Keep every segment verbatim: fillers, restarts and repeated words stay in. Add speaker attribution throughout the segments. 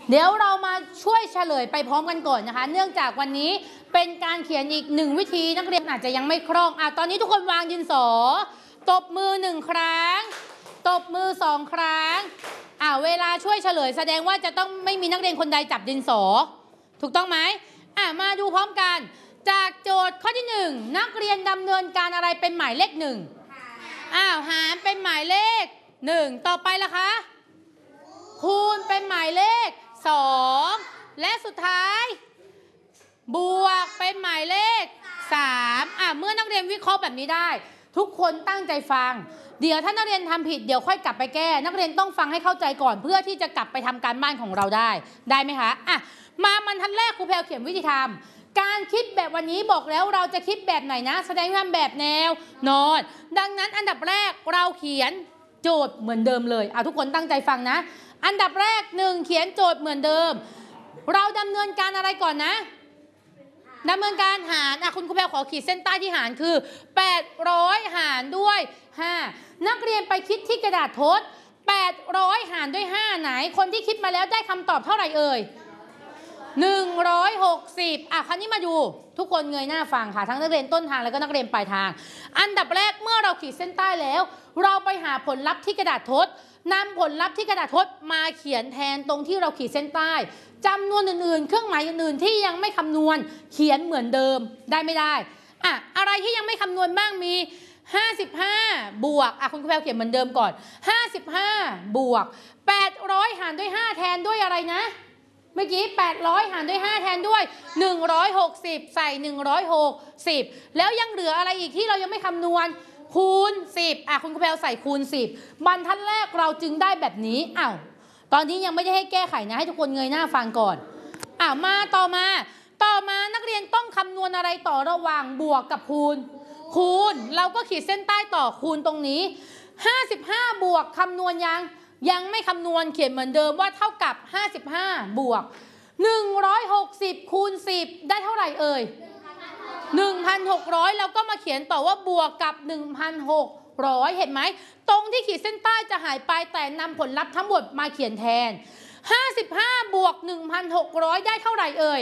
Speaker 1: เดี๋ยวเรามาช่วยเฉลยไปพร้อมกันก่อนนะคะเนื่องจากวันนี้เป็นการเขียนอีกหนึ่งวิธีนักเรียนอาจจะยังไม่คล่องอ่ะตอนนี้ทุกคนวางดินสอตบมือหนึ่งครั้งตบมือสองครั้งอ่ะเวลาช่วยเฉลยแสดงว่าจะต้องไม่มีนักเรียนคนใดจับดินสอถูกต้องไหมอ่ะมาดูพร้อมกันจากโจทย์ข้อที่หนึ่งนักเรียนดำเนินการอะไรเป็นหมายเลขหนึ่งอ้าวหารเป็นหมายเลขหนึ่งต่อไปล่ะคะคูณเป็นหมายเลขสองและสุดท้ายบวกเป็นหมายเลขสามอ่ะเมื่อนักเรียนวิเคราะห์แบบนี้ได้ทุกคนตั้งใจฟังเดี๋ยวถ้านักเรียนทำผิดเดี๋ยวค่อยกลับไปแก้นักเรียนต้องฟังให้เข้าใจก่อนเพื่อที่จะกลับไปทำการบ้านของเราได้ได้ไหมคะอ่ะมาบรรทัดแรกครูแพรวเขียนวิธีทำการคิดแบบวันนี้บอกแล้วเราจะคิดแบบไหนนะแสดงว่าแบบแนวนอนดังนั้นอันดับแรกเราเขียนโจทย์เหมือนเดิมเลยอ่ะทุกคนตั้งใจฟังนะอันดับแรกหนึ่งเขียนโจทย์เหมือนเดิมเราดำเนินการอะไรก่อนนะดำเนินการหารอ่ะคุณครูแพรขอขีดเส้นใต้ที่หารคือแปดร้อยหารด้วยห้านักเรียนไปคิดที่กระดาษทดแปดร้อยหารด้วยห้าไหนคนที่คิดมาแล้วได้คำตอบเท่าไหร่เอ่ยหนึ่งร้อยหกสิบอ่ะคราวนี้มาดูทุกคนเงยหน้าฟังค่ะทั้งนักเรียนต้นทางแล้วก็นักเรียนปลายทางอันดับแรกเมื่อเราขีดเส้นใต้แล้วเราไปหาผลลัพธ์ที่กระดาษทดนำผลลัพธ์ที่กระดาษทดมาเขียนแทนตรงที่เราขีดเส้นใต้จำนวนอื่นๆเครื่องหมายอื่นๆที่ยังไม่คำนวณเขียนเหมือนเดิมได้ไม่ได้อ่ะอะไรที่ยังไม่คำนวณบ้างมีห้าสิบห้าบวกอ่ะคุณครูแพรวเขียนเหมือนเดิมก่อนห้าสิบห้าบวกแปดร้อยหารด้วยห้าแทนด้วยอะไรนะเมื่อกี้แปดร้อยหารด้วยห้าแทนด้วยหนึ่งร้อยหกสิบใส่หนึ่งร้อยหกสิบแล้วยังเหลืออะไรอีกที่เรายังไม่คำนวณคูณสิบอ่ะคุณครูแพรวใส่คูณสิบบรรทัดแรกเราจึงได้แบบนี้อ้าวตอนนี้ยังไม่ได้ให้แก้ไขนะให้ทุกคนเงยหน้าฟังก่อนอ้าวมาต่อมาต่อมานักเรียนต้องคำนวณอะไรต่อระหว่างบวกกับคูณคูณเราก็ขีดเส้นใต้ต่อคูณตรงนี้ห้าสิบห้าบวกคำนวณยังยังไม่คำนวณเขียนเหมือนเดิมว่าเท่ากับห้าสิบห้าบวกหนึ่งร้อยหกสิบคูณสิบได้เท่าไหร่เอ่ยหนึ่งพันหกร้อยแล้วก็มาเขียนต่อว่าบวกกับ หนึ่งพันหกร้อย เห็นไหมตรงที่ขีดเส้นใต้จะหายไปแต่นำผลลัพธ์ทั้งหมดมาเขียนแทนห้าสิบห้าบวก หนึ่งพันหกร้อย ได้เท่าไหร่เอ่ย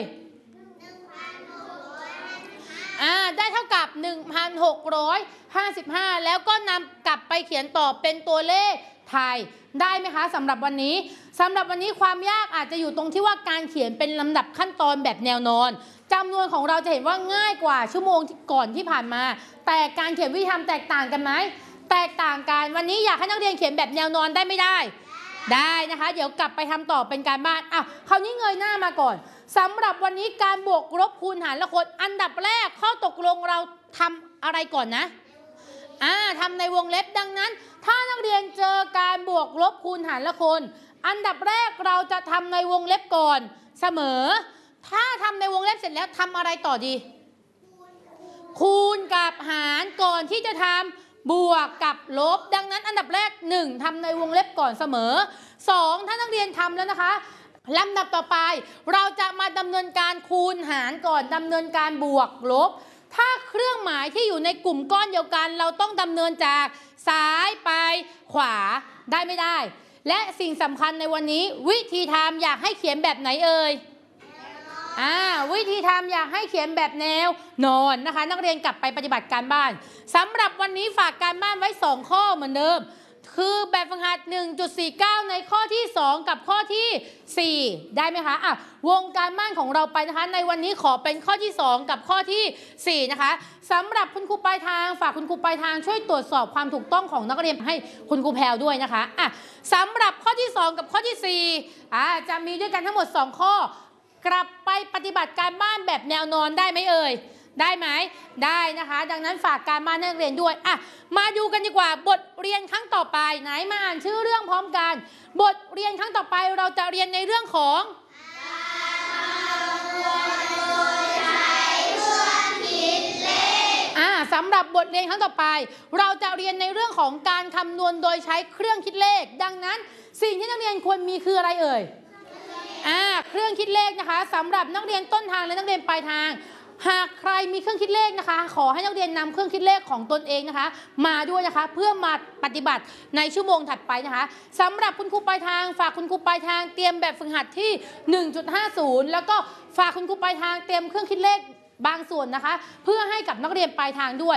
Speaker 1: อ่าได้เท่ากับ หนึ่งพันหกร้อยห้าสิบห้า แล้วก็นำกลับไปเขียนต่อเป็นตัวเลขไทยได้ไหมคะสำหรับวันนี้สำหรับวันนี้ความยากอาจจะอยู่ตรงที่ว่าการเขียนเป็นลำดับขั้นตอนแบบแนวนอนจำนวนของเราจะเห็นว่าง่ายกว่าชั่วโมงก่อนที่ผ่านมาแต่การเขียนวิธีทำแตกต่างกันไหมแตกต่างกันวันนี้อยากให้นักเรียนเขียนแบบแนวนอนได้ไม่ได้ได้นะคะเดี๋ยวกลับไปทำต่อเป็นการบ้านอ้าวคราวนี้เงยหน้ามาก่อนสำหรับวันนี้การบวกลบคูณหารละคนอันดับแรกข้อตกลงเราทำอะไรก่อนนะอ่าทำในวงเล็บดังนั้นถ้านักเรียนเจอการบวกลบคูณหารละคนอันดับแรกเราจะทำในวงเล็บก่อนเสมอถ้าทำในวงเล็บเสร็จแล้วทำอะไรต่อดีคูณกับหารก่อนที่จะทำบวกกับลบดังนั้นอันดับแรกหนึ่งทำในวงเล็บก่อนเสมอสองถ้านักเรียนทำแล้วนะคะลำดับต่อไปเราจะมาดำเนินการคูณหารก่อนดำเนินการบวกลบถ้าเครื่องหมายที่อยู่ในกลุ่มก้อนเดียวกันเราต้องดำเนินจากซ้ายไปขวาได้ไม่ได้และสิ่งสำคัญในวันนี้วิธีทำอยากให้เขียนแบบไหนเอ่ยอ่าวิธีทำอยากให้เขียนแบบแนวนอนนะคะนักเรียนกลับไปปฏิบัติการบ้านสำหรับวันนี้ฝากการบ้านไว้สองข้อเหมือนเดิมคือแบบฝึกหัด หนึ่งจุดสี่เก้า ในข้อที่สองกับข้อที่สี่ได้ไหมคะอ่ะวงการบ้านของเราไปนะคะในวันนี้ขอเป็นข้อที่สองกับข้อที่สี่นะคะสำหรับคุณครูปลายทางฝากคุณครูปลายทางช่วยตรวจสอบความถูกต้องของนักเรียนให้คุณครูแพรวด้วยนะคะอ่ะสำหรับข้อที่สองกับข้อที่สี่อ่ะจะมีด้วยกันทั้งหมดสองข้อกลับไปปฏิบัติการบ้านแบบแนวนอนได้ไหมเอ่ยได้ไหมได้นะคะดังนั้นฝากการบ้านนักเรียนด้วยอ่ะมาดูกันดีกว่าบทเรียนครั้งต่อไปไหนมาอ่านชื่อเรื่องพร้อมกันบทเรียนครั้งต่อไปเราจะเรียนในเรื่องของอ่าสำหรับบทเรียนครั้งต่อไปเราจะเรียนในเรื่องของการคำนวณโดยใช้เครื่องคิดเลขดังนั้นสิ่งที่นักเรียนควรมีคืออะไรเอ่ยอ่าเครื่องคิดเลขนะคะสำหรับนักเรียนต้นทางและนักเรียนปลายทางหากใครมีเครื่องคิดเลขนะคะขอให้นักเรียนนำเครื่องคิดเลขของตนเองนะคะมาด้วยนะคะเพื่อมาปฏิบัติในชั่วโมงถัดไปนะคะสำหรับคุณครูปลายทางฝากคุณครูปลายทางเตรียมแบบฝึกหัดที่ หนึ่งจุดห้าศูนย์ แล้วก็ฝากคุณครูปลายทางเตรียมเครื่องคิดเลขบางส่วนนะคะเพื่อให้กับนักเรียนปลายทางด้วย